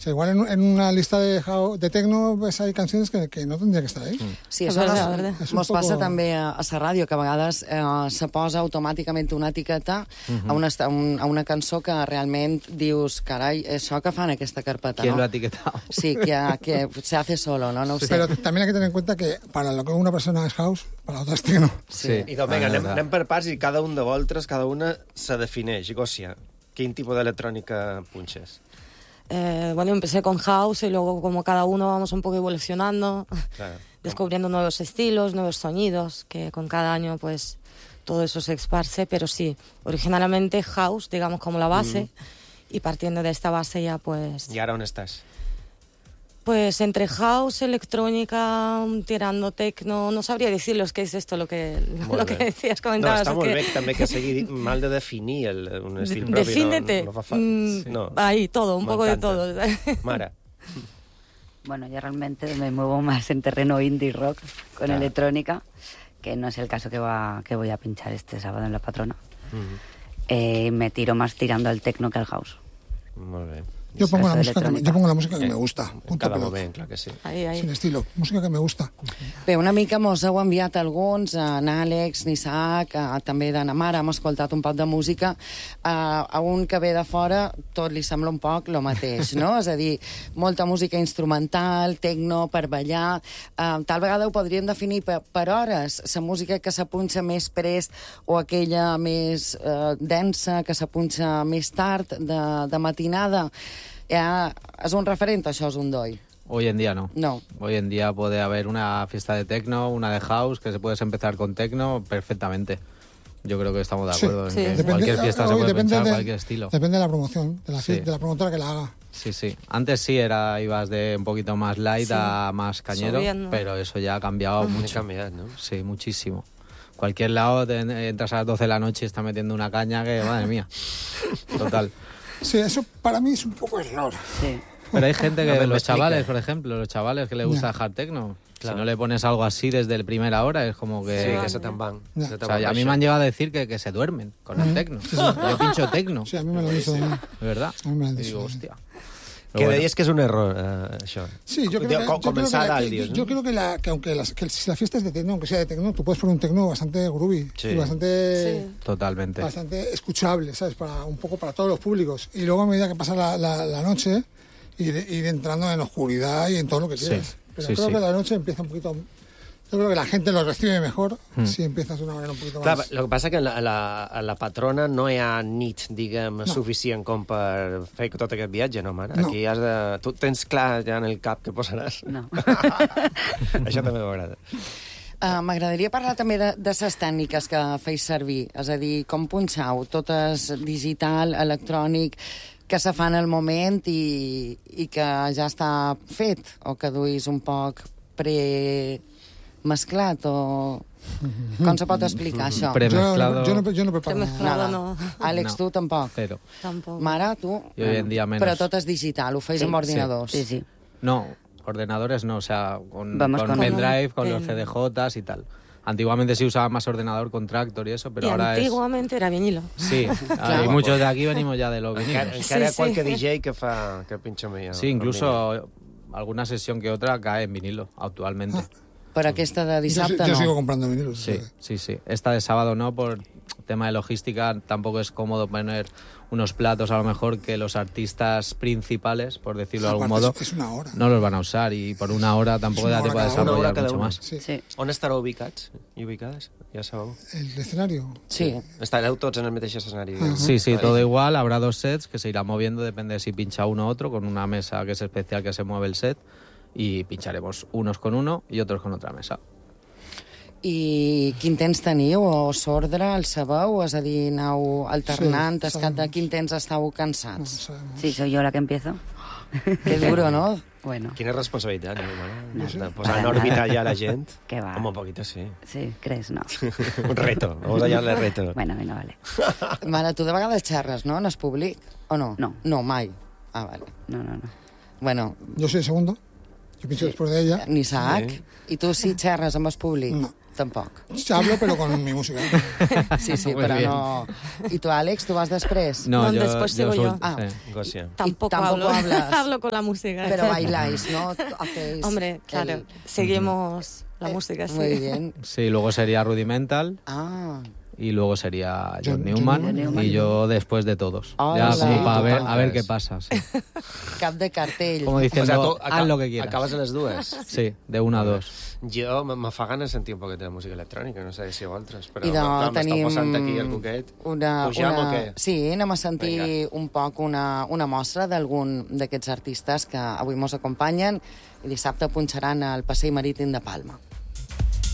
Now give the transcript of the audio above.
O sea, igual en una lista de techno ves hay canciones que no tendría que estar ahí. Sí, això mos passa també a la ràdio, que a vegades se posa automàticament una etiqueta a una cançó que realment dius, carai, això que fan aquesta carpeta, ¿Quién no? lo ha etiquetado? Sí, que se hace solo, ¿no? No ho sé. Pero también hay que tener en cuenta que para lo que una persona es house, para otra es techno. Sí. I doncs, vinga, anem per parts i cada un de vosaltres, cada una se defineix. Gòcia, quin tipus d'electrònica punxes? Bueno, empecé con house y luego como cada uno vamos un poco evolucionando, Claro. descubriendo nuevos estilos, nuevos sonidos, que con cada año pues todo eso se esparce, pero sí, originalmente house, digamos como la base, y partiendo de esta base ya pues... I ara on estàs? Pues entre house, electrónica, tirando techno, no sabría decirlo, es que es esto lo que decías, No, comentabas. està molt bé també que sigui mal de definir un estil propi. Defínete. No fa no. Ahí, todo, un poco de todo. Mara. Bueno, yo realmente me muevo más en terreno indie rock con electrónica, que no es el caso que voy a pinchar este sábado en La Patrona. Me tiro más tirando al techno que al house. Molt bé. Yo pongo la música que me gusta. En cada moment, clar que sí. Sin estilo, música que me gusta. Bé, una mica mos heu enviat alguns, en Àlex, en Isaac, també d'Anna Mara, hem escoltat un poc de música. A un que ve de fora tot li sembla un poc lo mateix, no? És a dir, molta música instrumental, techno, per ballar. Tal vegada ho podríem definir per hores, la música que s'apunxa més prest o aquella més densa, que s'apunxa més tard, de matinada. ¿Es un referente això, és un doi? Hoy en día no. No. Hoy en día puede haber una fiesta de techno, una de house, que se puedes empezar con techno perfectamente. Yo creo que estamos de acuerdo en que cualquier fiesta se puede pensar, cualquier estilo. Depende de la promoción, de la promotora que la haga. Sí, sí. Antes sí ibas de un poquito más light a más cañero, Subiendo. pero eso ya ha cambiado mucho. Ha cambiat, no? Sí, muchísimo. Cualquier lado entras a las 12 de la noche y está metiendo una caña que, madre mía. Total. Sí, eso para mí es un poco error. Sí. Pero hay gente que, A ver, los explica. chavales, por ejemplo, los chavales que les gusta el hard techno, Claro. si no le pones algo así desde la primera hora, es como que... Sí, que se te'n van. Ya. Se O te'n sea, van a mí baixar. me han llegado a decir que se duermen con el techno. Yo pincho techno, Sí, a mí me lo hizo. de verdad. A mí me lo han Y dicho, digo, sí. hostia. Que Pero bueno. deies que és un error, això. Sí, yo creo Començar dalt, dius, no? yo creo que aunque si la fiesta es de techno, aunque sea de techno, tú puedes poner un techno bastante groovy Sí. y bastante Totalmente. escuchable, ¿sabes? Un poco para todos los públicos. Y luego a medida que pasa la noche, ir entrando en oscuridad y en todo lo que quieras. Pero sí, creo sí. que la noche empieza un poquito... Yo creo que la gente lo recibe mejor si empiezas de una manera un poquito Clar, más... el que passa que a la Patrona no hi ha nit, diguem, suficient com per fer tot aquest viatge, no, mare? No. Aquí has de... Tu tens clar ja en el cap que posaràs? No. Això també m'agrada. M'agradaria parlar també de les tècniques que feis servir, és a dir, com punxau, totes digital, electrònic, que se fan al moment i que ja està fet, o que duis un poc mesclat, o... Com se pot explicar això? Premezclado. Yo no preparo nada. Mezclado no, Àlex, tu tampoc? Cero. tampoco. Mare, tu? Y hoy en día menos. Però tot és digital, ho feis amb ordinadors. Sí, sí. No, ordenadores no, o sea, Vamos con pendrive, un con los pen. CDJs y tal. Antiguamente se usaba más ordenador con Tractor y eso, pero Y ahora antiguamente era vinilo. Sí, y muchos de aquí venimos ya de los vinilos. Encara hi ha Sí, qualque sí. DJ que pinxa millor. Sí, incluso alguna sesión que otra cae en vinilo actualmente. Per aquesta de dissabte, Yo sigo no. comprando vinilos. Sí, sí, sí. Esta de sábado no, por tema de logística tampoco es cómodo poner unos platos a lo mejor que los artistas principales, por decirlo de algún Aparte, modo, es una hora. no los van a usar y por una hora tampoco Es da una tiempo hora de cada uno. Una hora desarrollar cada mucho uno. más. Sí. Sí. On estareu ubicats i ubicades? Ja sabeu. El escenario. Sí. Estareu tots en el mateix escenari. Sí, sí, todo igual. Habrá dos sets que se irán moviendo, depende de si pincha uno u otro, con una mesa que es especial que se mueve el set, y pincharemos unos con uno y otros con otra mesa. I quin temps teniu? O s'ordre, el sabeu? És a dir, aneu alternant, Sí, escat de sabemos. quin temps estàu No cansats? sabemos. Sí, soy yo la que empiezo. Que duro, no? Bueno, Quina responsabilitat, no, mare? No. De posar en Para òrbita nada. ja la gent. Que va. Home, un poquito sí. sí, ¿crees? No. Un reto. Vamos allá al reto. Bueno, venga, vale. Mare, tu de vegades xerres, no? En el públic? O no? No. No, mai. Ah, vale. No, no, no. Bueno, Yo soy el segundo. Yo pincho después de ella. en Isaac, Sí. i tu sí xerres amb el públic? No. tampoc. Hablo, pero con mi música. Sí, Muy però bien. no... I tu, Àlex, tu vas després? No, después sigo yo. Ah. sí. Gosia. Tampoco tampoco hablas. hablo con la música. Pero bailáis, ¿no? Hacéis Hombre, claro, el- seguimos la música, sí. Muy bien. Sí, luego sería Rudimental Ah, y luego sería John John Newman, Newman. y yo después de todos. Hola. Ya como Sí, para tú ver, a tantas. ver qué pasa. Sí. cap de cartell. Como diciendo, tu haz lo que quieras. Acabes a les dues. Sí, de 1 a 2. Jo me fa gana sentir un poquet de música electrònica, no sé si vosaltres, però I clar, m'està tenim posant aquí el cuquet. una... Pugem o què? Sí, anem a sentir Vinga. un poc una mostra d'algun d'aquests artistes que avui mos acompanyen i dissabte punxaran al Passeig Marítim de Palma.